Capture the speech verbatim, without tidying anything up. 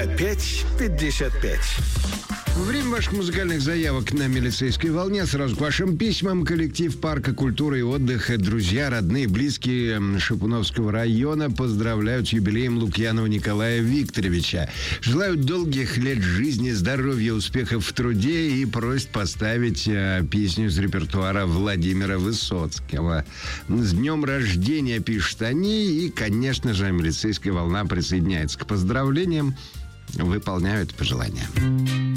Опять пятьдесят пять. Время ваших музыкальных заявок на милицейской волне. Сразу к вашим письмам. Коллектив парка культуры и отдыха, друзья, родные, близкие Шипуновского района поздравляют с юбилеем Лукьянова Николая Викторовича. Желают долгих лет жизни, здоровья, успехов в труде и просят поставить э, песню из репертуара Владимира Высоцкого. С днем рождения пишут они, и, конечно же, милицейская волна присоединяется к поздравлениям, выполняют пожелания.